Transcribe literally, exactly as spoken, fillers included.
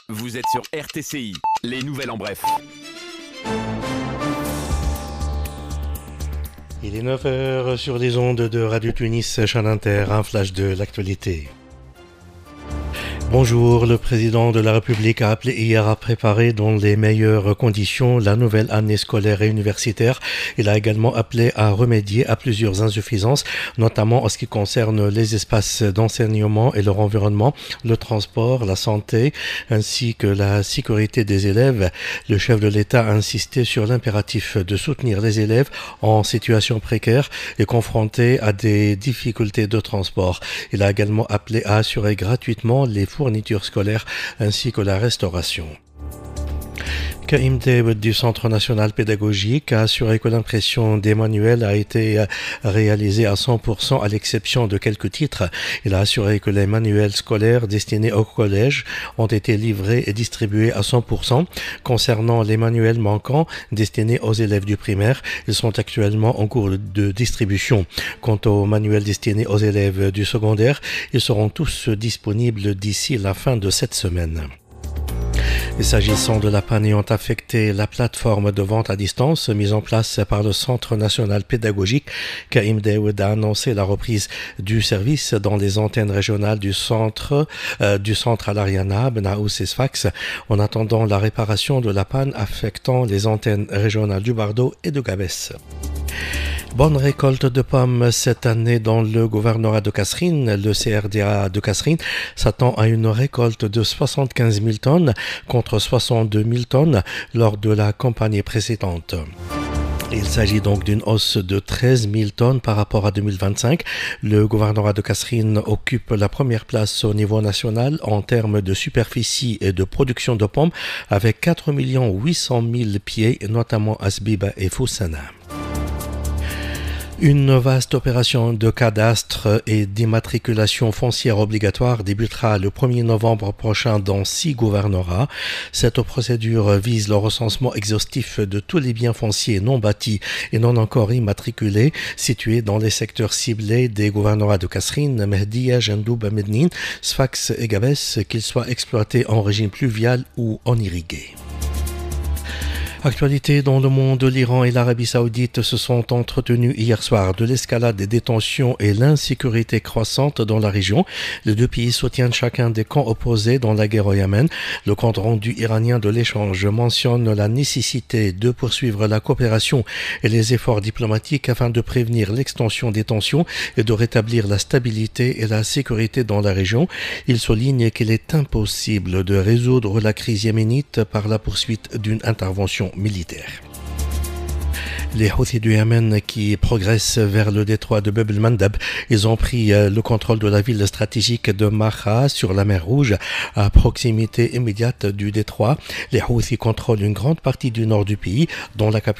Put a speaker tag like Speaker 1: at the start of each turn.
Speaker 1: Vous êtes sur R T C I, les nouvelles en bref.
Speaker 2: Il est neuf heures sur les ondes de Radio Tunis, Chaîne Inter, un flash de l'actualité. Bonjour, le président de la République a appelé hier à préparer dans les meilleures conditions la nouvelle année scolaire et universitaire. Il a également appelé à remédier à plusieurs insuffisances, notamment en ce qui concerne les espaces d'enseignement et leur environnement, le transport, la santé, ainsi que la sécurité des élèves. Le chef de l'État a insisté sur l'impératif de soutenir les élèves en situation précaire et confrontés à des difficultés de transport. Il a également appelé à assurer gratuitement les fournitures scolaires ainsi que la restauration. Kaïm Daoud du Centre national pédagogique a assuré que l'impression des manuels a été réalisée à cent pour cent à l'exception de quelques titres. Il a assuré que les manuels scolaires destinés au collège ont été livrés et distribués à cent pour cent. Concernant les manuels manquants destinés aux élèves du primaire, ils sont actuellement en cours de distribution. Quant aux manuels destinés aux élèves du secondaire, ils seront tous disponibles d'ici la fin de cette semaine. Et s'agissant de la panne ayant affecté la plateforme de vente à distance mise en place par le Centre national pédagogique, Kaïm Daoud a annoncé la reprise du service dans les antennes régionales du centre, euh, du centre Al Ariana, Benaous et Sfax, en attendant la réparation de la panne affectant les antennes régionales du Bardo et de Gabès. Bonne récolte de pommes cette année dans le gouvernorat de Kasserine. Le C R D A de Kasserine s'attend à une récolte de soixante-quinze mille tonnes contre soixante-deux mille tonnes lors de la campagne précédente. Il s'agit donc d'une hausse de treize mille tonnes par rapport à deux mille vingt-cinq. Le gouvernorat de Kasserine occupe la première place au niveau national en termes de superficie et de production de pommes avec quatre millions huit cent mille pieds, notamment à Sbiba et Foussana. Une vaste opération de cadastre et d'immatriculation foncière obligatoire débutera le premier novembre prochain dans six gouvernorats. Cette procédure vise le recensement exhaustif de tous les biens fonciers non bâtis et non encore immatriculés situés dans les secteurs ciblés des gouvernorats de Kasserine, Mehdia, Jandoub, Mednin, Sfax et Gabès, qu'ils soient exploités en régime pluvial ou en irrigué. Actualité dans le monde, l'Iran et l'Arabie Saoudite se sont entretenus hier soir de l'escalade des détentions et l'insécurité croissante dans la région. Les deux pays soutiennent chacun des camps opposés dans la guerre au Yémen. Le compte rendu iranien de l'échange mentionne la nécessité de poursuivre la coopération et les efforts diplomatiques afin de prévenir l'extension des tensions et de rétablir la stabilité et la sécurité dans la région. Il souligne qu'il est impossible de résoudre la crise yéménite par la poursuite d'une intervention militaire. Les Houthis du Yémen qui progressent vers le détroit de Bab el-Mandab, ils ont pris le contrôle de la ville stratégique de Marha sur la mer Rouge, à proximité immédiate du détroit. Les Houthis contrôlent une grande partie du nord du pays, dont la capitale